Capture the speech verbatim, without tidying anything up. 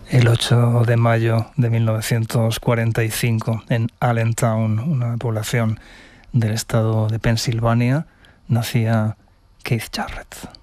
El ocho de mayo de mil novecientos cuarenta y cinco, en Allentown, una población del estado de Pensilvania, nacía Keith Jarrett.